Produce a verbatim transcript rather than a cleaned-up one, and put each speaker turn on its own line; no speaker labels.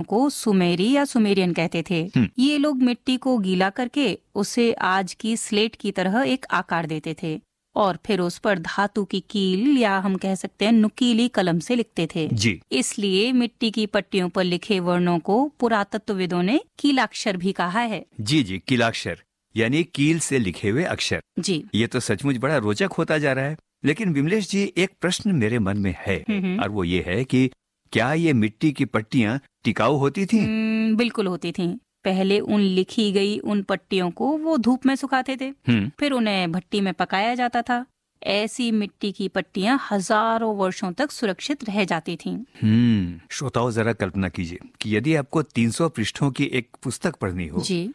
को सुमेरी या सुमेरियन कहते थे। ये लोग मिट्टी को गीला करके उसे आज की स्लेट की तरह एक आकार देते थे और फिर उस पर धातु की कील या हम कह सकते हैं नुकीली कलम से लिखते थे
जी।
इसलिए मिट्टी की पट्टियों पर लिखे वर्णों को पुरातत्वविदों ने कीलाक्षर भी कहा है।
जी जी, कीलाक्षर यानी कील से लिखे हुए अक्षर।
जी।
ये तो सचमुच बड़ा रोचक होता जा रहा है। लेकिन विमलेश जी, एक प्रश्न मेरे मन में है और वो ये है कि क्या ये मिट्टी की पट्टियां टिकाऊ होती थी?
बिल्कुल होती थी। पहले उन लिखी गई उन पट्टियों को वो धूप में सुखाते थे, फिर उन्हें भट्टी में पकाया जाता था। ऐसी मिट्टी की पट्टियां हजारों वर्षों तक सुरक्षित रह जाती थीं।
हम्म श्रोताओं, जरा कल्पना कीजिए कि यदि आपको तीन सौ पृष्ठों की एक पुस्तक पढ़नी हो
जी।